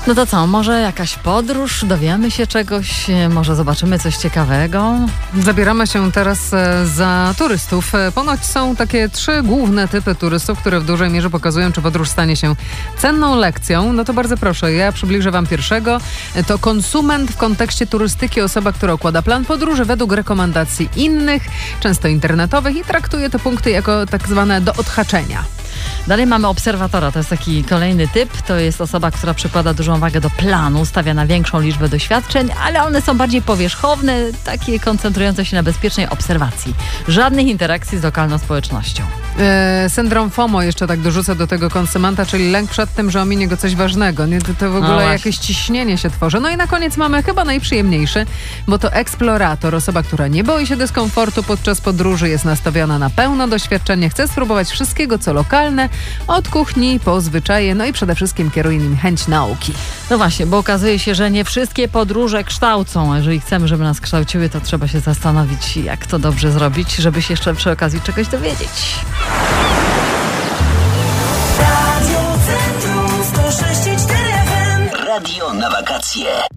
No to co, może jakaś podróż, dowiemy się czegoś, może zobaczymy coś ciekawego? Zabieramy się teraz za turystów. Ponoć są takie 3 główne typy turystów, które w dużej mierze pokazują, czy podróż stanie się cenną lekcją. No to bardzo proszę, ja przybliżę wam pierwszego. To konsument w kontekście turystyki, osoba, która układa plan podróży według rekomendacji innych, często internetowych i traktuje te punkty jako tak zwane do odhaczenia. Dalej mamy obserwatora, to jest taki kolejny typ. To jest osoba, która przykłada dużą wagę do planu, stawia na większą liczbę doświadczeń, ale one są bardziej powierzchowne, takie koncentrujące się na bezpiecznej obserwacji. Żadnych interakcji z lokalną społecznością. Syndrom FOMO jeszcze tak dorzucę do tego konsumenta, czyli lęk przed tym, że ominie go coś ważnego. Nie? To w ogóle jakieś ciśnienie się tworzy. No i na koniec mamy chyba najprzyjemniejszy, bo to eksplorator, osoba, która nie boi się dyskomfortu podczas podróży, jest nastawiona na pełne doświadczenie, chce spróbować wszystkiego, co lokalne, od kuchni po zwyczaje, no i przede wszystkim kieruje nim chęć nauki. No właśnie, bo okazuje się, że nie wszystkie podróże kształcą. Jeżeli chcemy, żeby nas kształciły, to trzeba się zastanowić, jak to dobrze zrobić, żeby się jeszcze przy okazji czegoś dowiedzieć. Radio Centrum 106,4 FM. Radio na wakacje.